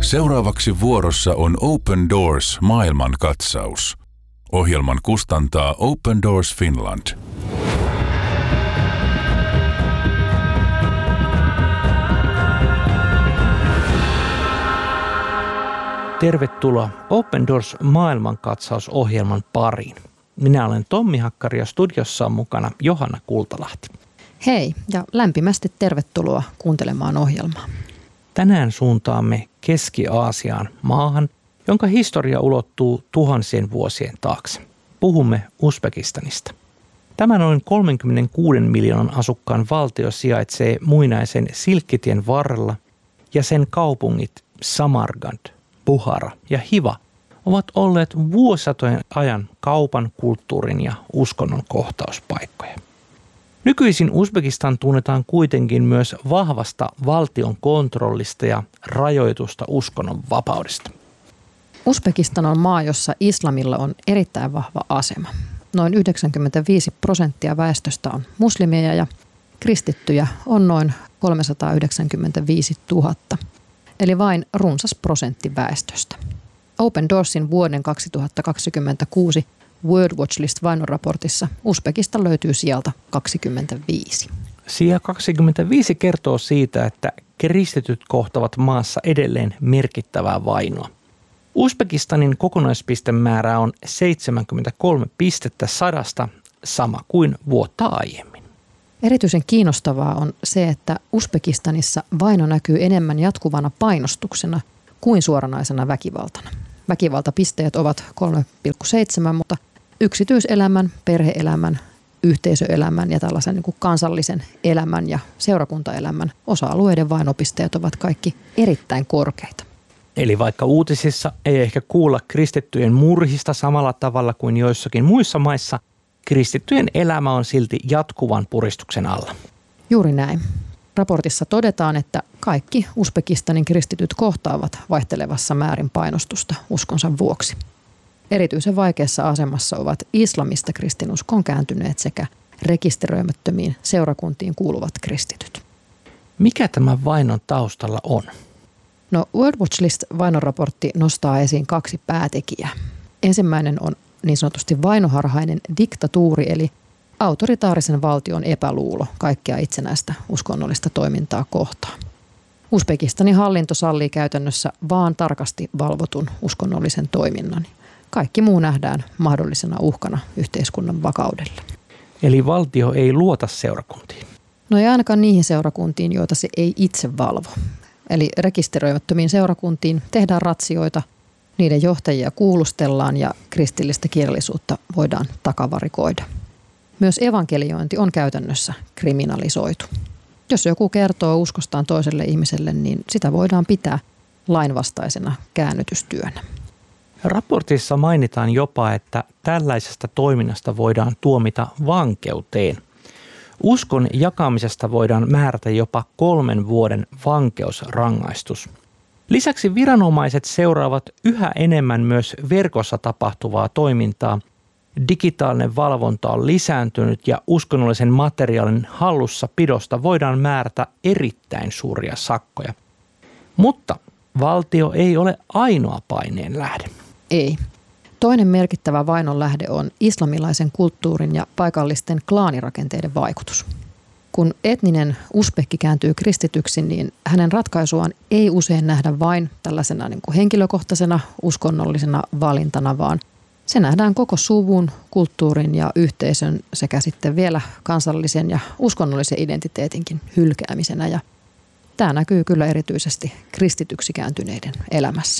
Seuraavaksi vuorossa on Open Doors maailmankatsaus. Ohjelman kustantaa Open Doors Finland. Tervetuloa Open Doors maailmankatsausohjelman pariin. Minä olen Tommi Hakkari ja studiossa on mukana Johanna Kultalahti. Hei ja lämpimästi tervetuloa kuuntelemaan ohjelmaa. Tänään suuntaamme Keski-Aasiaan, maahan, jonka historia ulottuu tuhansien vuosien taakse. Puhumme Uzbekistanista. Tämä noin 36 miljoonan asukkaan valtio sijaitsee muinaisen Silkkitien varrella ja sen kaupungit Samarkand, Buhara ja Hiva ovat olleet vuosisatojen ajan kaupan, kulttuurin ja uskonnon kohtauspaikkoja. Nykyisin Uzbekistan tunnetaan kuitenkin myös vahvasta valtion kontrollista ja rajoitusta uskonnon vapaudesta. Uzbekistan on maa, jossa islamilla on erittäin vahva asema. Noin 95% väestöstä on muslimeja ja kristittyjä on noin 395 000, eli vain runsas prosentti väestöstä. Open Doorsin vuoden 2026 World Watch List -vainoraportissa Uzbekistan löytyy sijalta 25. Sija 25 kertoo siitä, että kristityt kohtavat maassa edelleen merkittävää vainoa. Uzbekistanin kokonaispistemäärä on 73 pistettä 100, sama kuin vuotta aiemmin. Erityisen kiinnostavaa on se, että Uzbekistanissa vaino näkyy enemmän jatkuvana painostuksena kuin suoranaisena väkivaltana. Väkivaltapisteet ovat 3,7, mutta yksityiselämän, perhe-elämän, yhteisöelämän ja tällaisen niin kuin kansallisen elämän ja seurakuntaelämän osa-alueiden vainopisteet ovat kaikki erittäin korkeita. Eli vaikka uutisissa ei ehkä kuulla kristittyjen murhista samalla tavalla kuin joissakin muissa maissa, kristittyjen elämä on silti jatkuvan puristuksen alla. Juuri näin. Raportissa todetaan, että kaikki Uzbekistanin kristityt kohtaavat vaihtelevassa määrin painostusta uskonsa vuoksi. Erityisen vaikeassa asemassa ovat islamista kristinuskoon kääntyneet sekä rekisteröimättömiin seurakuntiin kuuluvat kristityt. Mikä tämä vainon taustalla on? No, World Watch List -vainoraportti nostaa esiin kaksi päätekijää. Ensimmäinen on niin sanotusti vainoharhainen diktatuuri, eli autoritaarisen valtion epäluulo kaikkea itsenäistä uskonnollista toimintaa kohtaan. Uzbekistanin hallinto sallii käytännössä vaan tarkasti valvotun uskonnollisen toiminnan. Kaikki muu nähdään mahdollisena uhkana yhteiskunnan vakaudelle. Eli valtio ei luota seurakuntiin? No ei ainakaan niihin seurakuntiin, joita se ei itse valvo. Eli rekisteröimättömiin seurakuntiin tehdään ratsioita, niiden johtajia kuulustellaan ja kristillistä kirjallisuutta voidaan takavarikoida. Myös evankeliointi on käytännössä kriminalisoitu. Jos joku kertoo uskostaan toiselle ihmiselle, niin sitä voidaan pitää lainvastaisena käännytystyönä. Raportissa mainitaan jopa, että tällaisesta toiminnasta voidaan tuomita vankeuteen. Uskon jakamisesta voidaan määrätä jopa 3 vuoden vankeusrangaistus. Lisäksi viranomaiset seuraavat yhä enemmän myös verkossa tapahtuvaa toimintaa. Digitaalinen valvonta on lisääntynyt ja uskonnollisen materiaalin hallussapidosta voidaan määrätä erittäin suuria sakkoja. Mutta valtio ei ole ainoa paineen lähde. Ei. Toinen merkittävä vainon lähde on islamilaisen kulttuurin ja paikallisten klaanirakenteiden vaikutus. Kun etninen uzbekki kääntyy kristityksi, niin hänen ratkaisuaan ei usein nähdä vain tällaisena niin kuin henkilökohtaisena uskonnollisena valintana, vaan se nähdään koko suvun, kulttuurin ja yhteisön sekä sitten vielä kansallisen ja uskonnollisen identiteetinkin hylkäämisenä. Ja tämä näkyy kyllä erityisesti kristityksi kääntyneiden elämässä.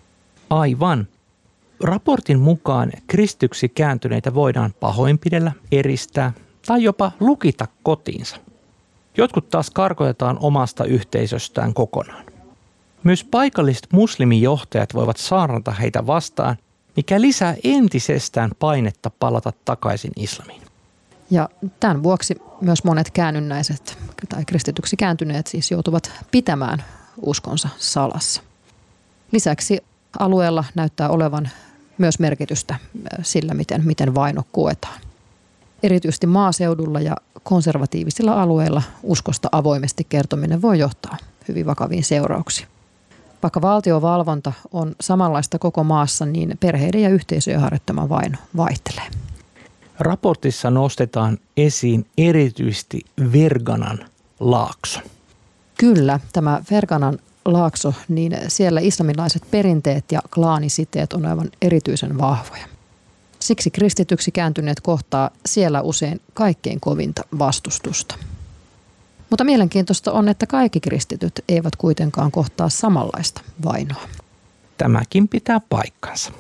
Aivan. Raportin mukaan kristityksi kääntyneitä voidaan pahoinpidellä, eristää tai jopa lukita kotiinsa. Jotkut taas karkotetaan omasta yhteisöstään kokonaan. Myös paikalliset muslimijohtajat voivat saarnata heitä vastaan, mikä lisää entisestään painetta palata takaisin islamiin. Ja tämän vuoksi myös monet käännynnäiset tai kristityksi kääntyneet siis joutuvat pitämään uskonsa salassa. Lisäksi alueella näyttää olevan myös merkitystä sillä, miten vaino koetaan. Erityisesti maaseudulla ja konservatiivisilla alueilla uskosta avoimesti kertominen voi johtaa hyvin vakaviin seurauksiin. Vaikka valtiovalvonta on samanlaista koko maassa, niin perheiden ja yhteisöjen harjoittama vaino vaihtelee. Raportissa nostetaan esiin erityisesti Ferganan laakso. Kyllä, tämä Ferganan laakso, niin siellä islamilaiset perinteet ja klaanisiteet on aivan erityisen vahvoja. Siksi kristityksi kääntyneet kohtaa siellä usein kaikkein kovinta vastustusta. Mutta mielenkiintoista on, että kaikki kristityt eivät kuitenkaan kohtaa samanlaista vainoa. Tämäkin pitää paikkansa.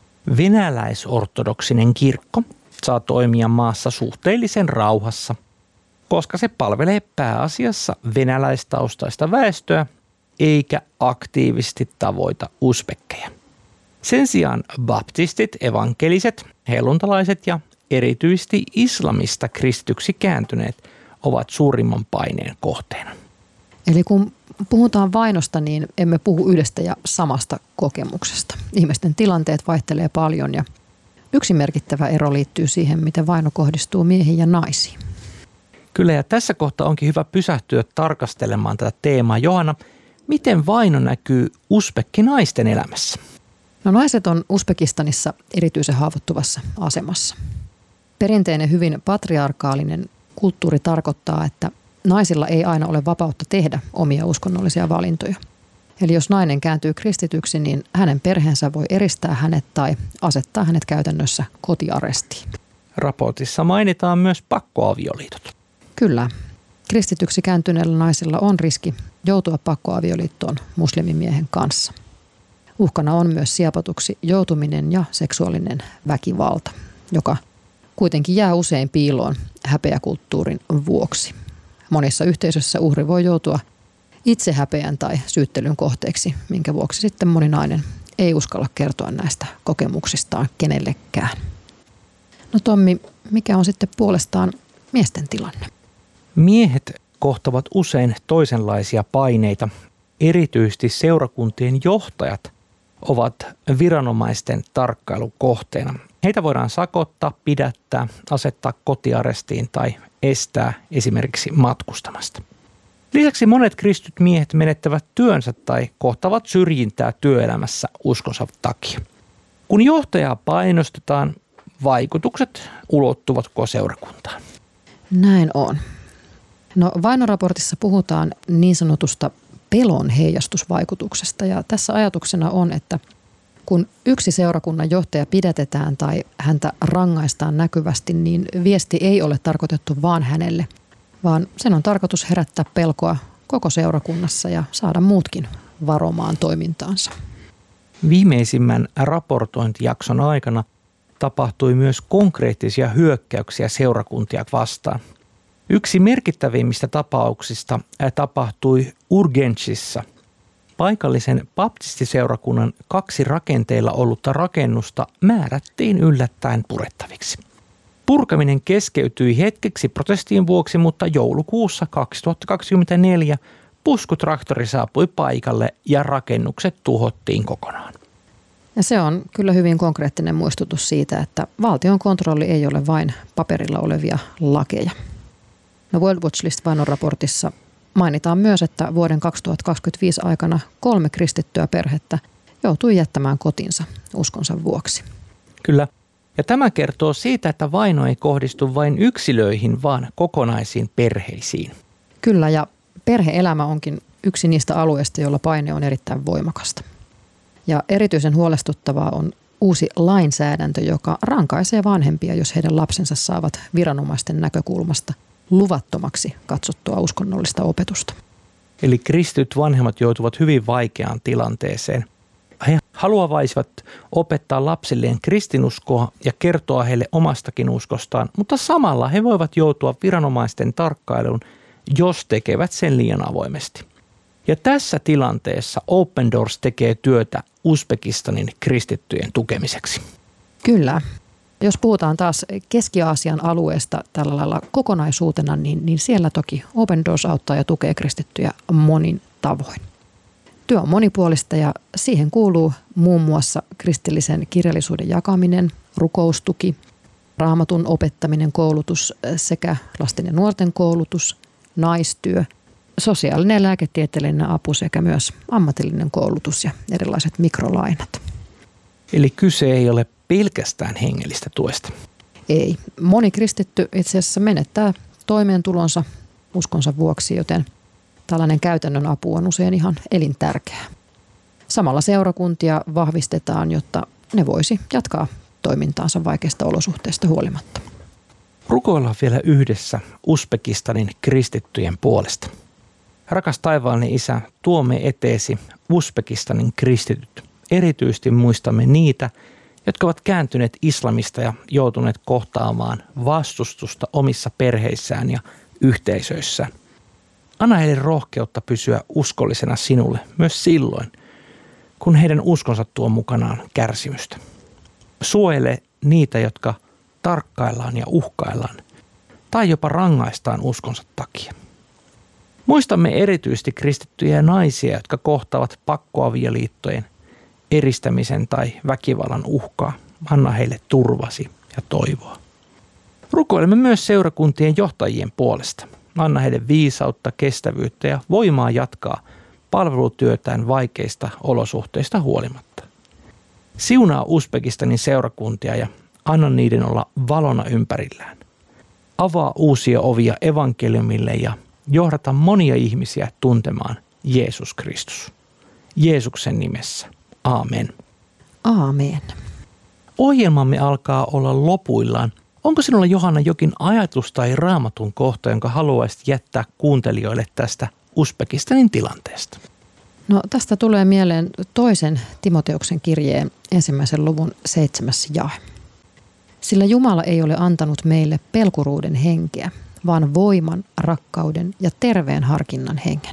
Venäläisortodoksinen kirkko saa toimia maassa suhteellisen rauhassa, koska se palvelee pääasiassa venäläistaustaista väestöä eikä aktiivisesti tavoita usbekkeja. Sen sijaan baptistit, evankeliset, helluntalaiset ja erityisesti islamista kristityksi kääntyneet ovat suurimman paineen kohteena. Eli kun puhutaan vainosta, niin emme puhu yhdestä ja samasta kokemuksesta. Ihmisten tilanteet vaihtelee paljon ja yksi merkittävä ero liittyy siihen, miten vaino kohdistuu miehiin ja naisiin. Kyllä, ja tässä kohtaa onkin hyvä pysähtyä tarkastelemaan tätä teemaa. Johanna, miten vaino näkyy usbekkinaisten elämässä? No, naiset on Uzbekistanissa erityisen haavoittuvassa asemassa. Perinteinen hyvin patriarkaalinen kulttuuri tarkoittaa, että naisilla ei aina ole vapautta tehdä omia uskonnollisia valintoja. Eli jos nainen kääntyy kristityksi, niin hänen perheensä voi eristää hänet tai asettaa hänet käytännössä kotiarestiin. Raportissa mainitaan myös pakkoavioliitot. Kyllä. Kristityksi kääntyneillä naisilla on riski joutua pakkoavioliittoon muslimimiehen kanssa. Uhkana on myös siepatuksi joutuminen ja seksuaalinen väkivalta, joka kuitenkin jää usein piiloon häpeäkulttuurin vuoksi. Monissa yhteisöissä uhri voi joutua itse häpeän tai syyttelyn kohteeksi, minkä vuoksi sitten moni nainen ei uskalla kertoa näistä kokemuksistaan kenellekään. No Tommi, mikä on sitten puolestaan miesten tilanne? Miehet kohtavat usein toisenlaisia paineita. Erityisesti seurakuntien johtajat ovat viranomaisten tarkkailun kohteena. Heitä voidaan sakottaa, pidättää, asettaa kotiarestiin tai estää esimerkiksi matkustamasta. Lisäksi monet kristityt miehet menettävät työnsä tai kohtavat syrjintää työelämässä uskonsa takia. Kun johtajaa painostetaan, vaikutukset ulottuvat koko seurakuntaan. Näin on. No, vainoraportissa puhutaan niin sanotusta pelon heijastusvaikutuksesta ja tässä ajatuksena on, että kun yksi seurakunnan johtaja pidätetään tai häntä rangaistaan näkyvästi, niin viesti ei ole tarkoitettu vaan hänelle, vaan sen on tarkoitus herättää pelkoa koko seurakunnassa ja saada muutkin varomaan toimintaansa. Viimeisimmän raportointijakson aikana tapahtui myös konkreettisia hyökkäyksiä seurakuntia vastaan. Yksi merkittävimmistä tapauksista tapahtui Urgentsissa. Paikallisen baptistiseurakunnan 2 rakenteilla ollutta rakennusta määrättiin yllättäen purettaviksi. Purkaminen keskeytyi hetkeksi protestien vuoksi, mutta joulukuussa 2024 puskutraktori saapui paikalle ja rakennukset tuhottiin kokonaan. Ja se on kyllä hyvin konkreettinen muistutus siitä, että valtion kontrolli ei ole vain paperilla olevia lakeja. No, World Watch List-vainoraportissa mainitaan myös, että vuoden 2025 aikana 3 kristittyä perhettä joutui jättämään kotinsa uskonsa vuoksi. Kyllä. Ja tämä kertoo siitä, että vaino ei kohdistu vain yksilöihin, vaan kokonaisiin perheisiin. Kyllä, ja perhe-elämä onkin yksi niistä alueista, joilla paine on erittäin voimakasta. Ja erityisen huolestuttavaa on uusi lainsäädäntö, joka rankaisee vanhempia, jos heidän lapsensa saavat viranomaisten näkökulmasta luvattomaksi katsottua uskonnollista opetusta. Eli kristityt vanhemmat joutuvat hyvin vaikeaan tilanteeseen. He haluaisivat opettaa lapsilleen kristinuskoa ja kertoa heille omastakin uskostaan, mutta samalla he voivat joutua viranomaisten tarkkailuun, jos tekevät sen liian avoimesti. Ja tässä tilanteessa Open Doors tekee työtä Uzbekistanin kristittyjen tukemiseksi. Kyllä. Jos puhutaan taas Keski-Aasian alueesta tällä lailla kokonaisuutena, niin siellä toki Open Doors auttaa ja tukee kristittyjä monin tavoin. Työ on monipuolista ja siihen kuuluu muun muassa kristillisen kirjallisuuden jakaminen, rukoustuki, raamatun opettaminen, koulutus sekä lasten ja nuorten koulutus, naistyö, sosiaalinen ja lääketieteellinen apu sekä myös ammatillinen koulutus ja erilaiset mikrolainat. Eli kyse ei ole pelkästään hengellistä tuesta. Ei. Moni kristitty itse asiassa menettää toimeentulonsa uskonsa vuoksi, joten tällainen käytännön apu on usein ihan elintärkeää. Samalla seurakuntia vahvistetaan, jotta ne voisi jatkaa toimintaansa vaikeista olosuhteista huolimatta. Rukoillaan vielä yhdessä Uzbekistanin kristittyjen puolesta. Rakas taivaallinen Isä, tuomme eteesi Uzbekistanin kristityt. Erityisesti muistamme niitä, jotka ovat kääntyneet islamista ja joutuneet kohtaamaan vastustusta omissa perheissään ja yhteisöissään. Anna heille rohkeutta pysyä uskollisena sinulle myös silloin, kun heidän uskonsa tuo mukanaan kärsimystä. Suojele niitä, jotka tarkkaillaan ja uhkaillaan tai jopa rangaistaan uskonsa takia. Muistamme erityisesti kristittyjä naisia, jotka kohtaavat pakkoavioliittojen, eristämisen tai väkivallan uhkaa. Anna heille turvasi ja toivoa. Rukoilemme myös seurakuntien johtajien puolesta. Anna heille viisautta, kestävyyttä ja voimaa jatkaa palvelutyötään vaikeista olosuhteista huolimatta. Siunaa Uzbekistanin seurakuntia ja anna niiden olla valona ympärillään. Avaa uusia ovia evankeliumille ja johdata monia ihmisiä tuntemaan Jeesus Kristus. Jeesuksen nimessä. Aamen. Aamen. Ohjelmamme alkaa olla lopuillaan. Onko sinulla, Johanna, jokin ajatus tai raamatun kohta, jonka haluaisit jättää kuuntelijoille tästä Uzbekistanin tilanteesta? No, tästä tulee mieleen 2. Timoteuksen kirjeen 1. luvun 7. jae. Sillä Jumala ei ole antanut meille pelkuruuden henkeä, vaan voiman, rakkauden ja terveen harkinnan hengen.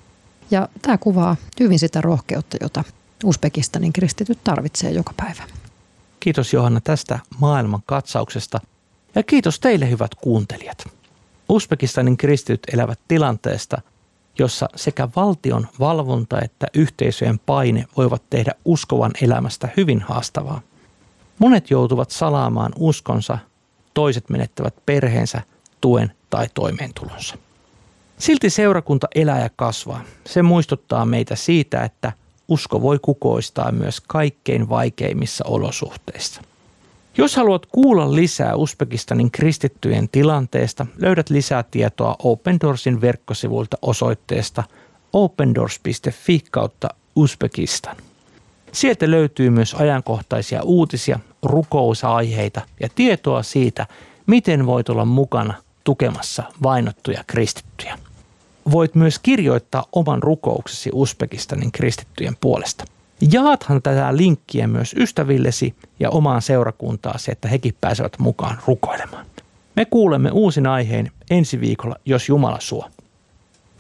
Ja tämä kuvaa hyvin sitä rohkeutta, jota Uzbekistanin kristityt tarvitsee joka päivä. Kiitos, Johanna, tästä maailman katsauksesta ja kiitos teille, hyvät kuuntelijat. Uzbekistanin kristityt elävät tilanteesta, jossa sekä valtion valvonta että yhteisöjen paine voivat tehdä uskovan elämästä hyvin haastavaa. Monet joutuvat salaamaan uskonsa, toiset menettävät perheensä, tuen tai toimeentulonsa. Silti seurakunta elää ja kasvaa. Se muistuttaa meitä siitä, että usko voi kukoistaa myös kaikkein vaikeimmissa olosuhteissa. Jos haluat kuulla lisää Uzbekistanin kristittyjen tilanteesta, löydät lisää tietoa Open Doorsin verkkosivuilta osoitteesta opendoors.fi/Uzbekistan. Sieltä löytyy myös ajankohtaisia uutisia, rukousaiheita ja tietoa siitä, miten voit olla mukana tukemassa vainottuja kristittyjä. Voit myös kirjoittaa oman rukouksesi Uzbekistanin kristittyjen puolesta. Jaathan tätä linkkiä myös ystävillesi ja omaan seurakuntaasi, että hekin pääsevät mukaan rukoilemaan. Me kuulemme uusin aiheen ensi viikolla, jos Jumala suo.